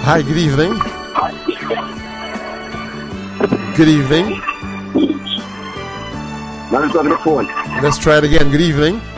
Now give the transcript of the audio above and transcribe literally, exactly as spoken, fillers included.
Hi, good evening. Good evening. Now it's on the phone. Let's try it again. Good evening.